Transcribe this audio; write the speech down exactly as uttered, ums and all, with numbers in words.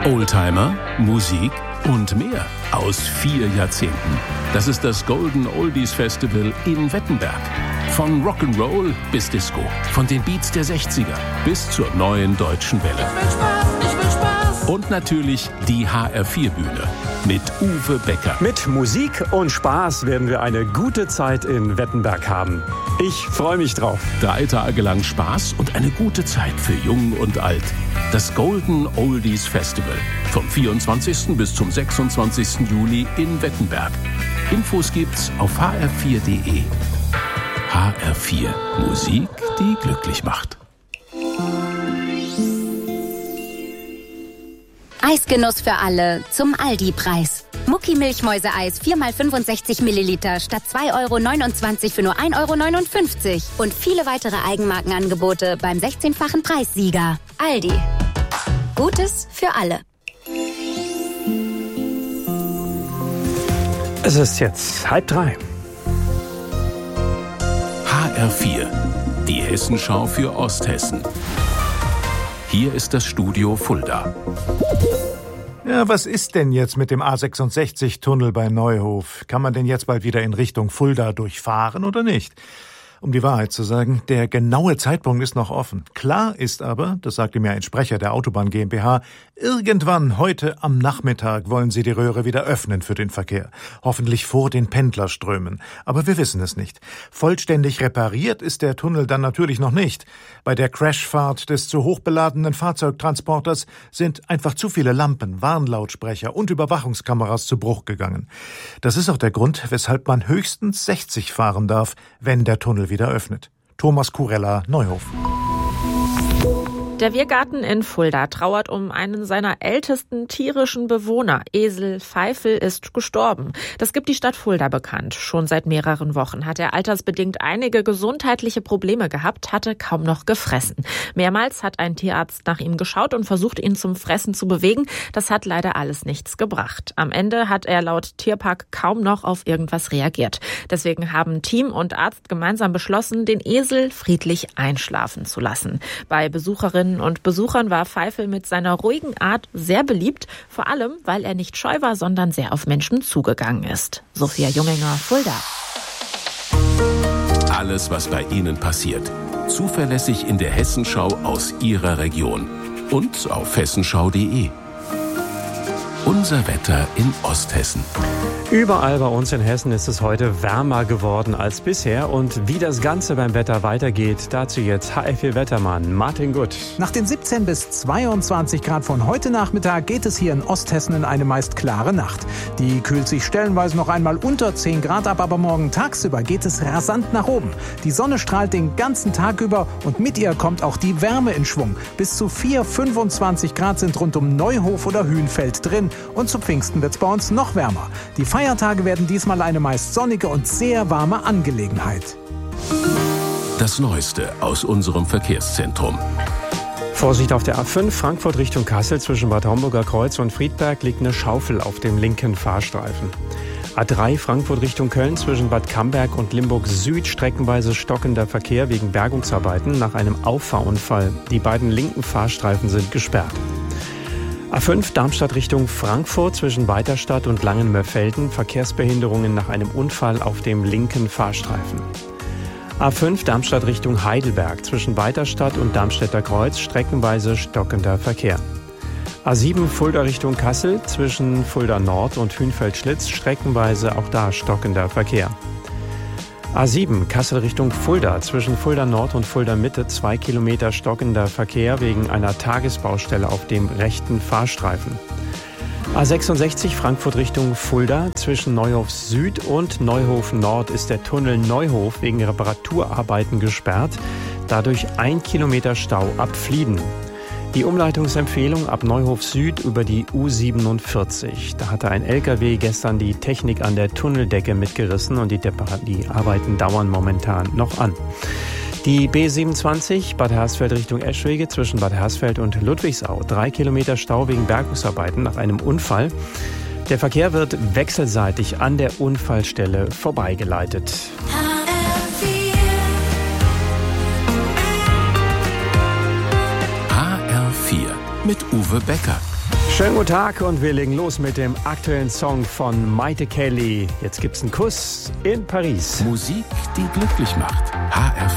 Oldtimer, Musik und mehr aus vier Jahrzehnten. Das ist das Golden Oldies Festival in Wettenberg. Von Rock'n'Roll bis Disco, von den Beats der sechziger bis zur neuen deutschen Welle. Ich will Spaß, ich will Spaß. Und natürlich die H R vier Bühne mit Uwe Becker. Mit Musik und Spaß werden wir eine gute Zeit in Wettenberg haben. Ich freue mich drauf. Drei Tage lang Spaß und eine gute Zeit für Jung und Alt. Das Golden Oldies Festival vom vierundzwanzigsten bis zum sechsundzwanzigsten Juli in Wettenberg. Infos gibt's auf h r vier punkt d e. H R vier. Musik, die glücklich macht. Eisgenuss für alle zum Aldi-Preis. Mucki Milchmäuse-Eis vier mal fünfundsechzig Milliliter statt zwei Euro neunundzwanzig für nur ein Euro neunundfünfzig. Und viele weitere Eigenmarkenangebote beim sechzehnfachen Preissieger. Aldi. Gutes für alle. Es ist jetzt halb drei. H R vier. Die Hessenschau für Osthessen. Hier ist das Studio Fulda. Ja, was ist denn jetzt mit dem A sechsundsechzig-Tunnel bei Neuhof? Kann man denn jetzt bald wieder in Richtung Fulda durchfahren oder nicht? Um die Wahrheit zu sagen, der genaue Zeitpunkt ist noch offen. Klar ist aber, das sagte mir ein Sprecher der Autobahn GmbH, irgendwann heute am Nachmittag wollen sie die Röhre wieder öffnen für den Verkehr. Hoffentlich vor den Pendlerströmen. Aber wir wissen es nicht. Vollständig repariert ist der Tunnel dann natürlich noch nicht. Bei der Crashfahrt des zu hochbeladenen Fahrzeugtransporters sind einfach zu viele Lampen, Warnlautsprecher und Überwachungskameras zu Bruch gegangen. Das ist auch der Grund, weshalb man höchstens sechzig fahren darf, wenn der Tunnel wieder öffnet. Thomas Kurella, Neuhof. Der Wirgarten in Fulda trauert um einen seiner ältesten tierischen Bewohner. Esel Pfeifel ist gestorben. Das gibt die Stadt Fulda bekannt. Schon seit mehreren Wochen hat er altersbedingt einige gesundheitliche Probleme gehabt, hatte kaum noch gefressen. Mehrmals hat ein Tierarzt nach ihm geschaut und versucht, ihn zum Fressen zu bewegen. Das hat leider alles nichts gebracht. Am Ende hat er laut Tierpark kaum noch auf irgendwas reagiert. Deswegen haben Team und Arzt gemeinsam beschlossen, den Esel friedlich einschlafen zu lassen. Bei Besucherinnen und Besuchern war Pfeifel mit seiner ruhigen Art sehr beliebt, vor allem, weil er nicht scheu war, sondern sehr auf Menschen zugegangen ist. Sophia Junginger, Fulda. Alles, was bei Ihnen passiert, zuverlässig in der Hessenschau aus Ihrer Region und auf hessenschau punkt d e. Unser Wetter in Osthessen. Überall bei uns in Hessen ist es heute wärmer geworden als bisher. Und wie das Ganze beim Wetter weitergeht, dazu jetzt H R vier Wettermann Martin Gutt. Nach den siebzehn bis zweiundzwanzig Grad von heute Nachmittag geht es hier in Osthessen in eine meist klare Nacht. Die kühlt sich stellenweise noch einmal unter zehn Grad ab, aber morgen tagsüber geht es rasant nach oben. Die Sonne strahlt den ganzen Tag über und mit ihr kommt auch die Wärme in Schwung. Bis zu vier Komma fünfundzwanzig Grad sind rund um Neuhof oder Hühnfeld drin. Und zu Pfingsten wird es bei uns noch wärmer. Die Feiertage werden diesmal eine meist sonnige und sehr warme Angelegenheit. Das Neueste aus unserem Verkehrszentrum. Vorsicht auf der A fünf, Frankfurt Richtung Kassel, zwischen Bad Homburger Kreuz und Friedberg liegt eine Schaufel auf dem linken Fahrstreifen. A drei, Frankfurt Richtung Köln, zwischen Bad Camberg und Limburg Süd, streckenweise stockender Verkehr wegen Bergungsarbeiten nach einem Auffahrunfall. Die beiden linken Fahrstreifen sind gesperrt. A fünf, Darmstadt Richtung Frankfurt, zwischen Weiterstadt und Langenmörfelden, Verkehrsbehinderungen nach einem Unfall auf dem linken Fahrstreifen. A fünf, Darmstadt Richtung Heidelberg, zwischen Weiterstadt und Darmstädter Kreuz, streckenweise stockender Verkehr. A sieben, Fulda Richtung Kassel, zwischen Fulda Nord und Hühnfeld-Schlitz, streckenweise auch da stockender Verkehr. A sieben, Kassel Richtung Fulda, zwischen Fulda Nord und Fulda Mitte, zwei Kilometer stockender Verkehr wegen einer Tagesbaustelle auf dem rechten Fahrstreifen. A sechsundsechzig, Frankfurt Richtung Fulda, zwischen Neuhof Süd und Neuhof Nord ist der Tunnel Neuhof wegen Reparaturarbeiten gesperrt, dadurch ein Kilometer Stau ab Flieden. Die Umleitungsempfehlung ab Neuhof Süd über die U siebenundvierzig. Da hatte ein L K W gestern die Technik an der Tunneldecke mitgerissen und die, Depar- die Arbeiten dauern momentan noch an. Die B siebenundzwanzig, Bad Hersfeld Richtung Eschwege, zwischen Bad Hersfeld und Ludwigsau. Drei Kilometer Stau wegen Bergungsarbeiten nach einem Unfall. Der Verkehr wird wechselseitig an der Unfallstelle vorbeigeleitet. H R vier mit Uwe Becker. Schönen guten Tag und wir legen los mit dem aktuellen Song von Maite Kelly. Jetzt gibt's einen Kuss in Paris. Musik, die glücklich macht. H R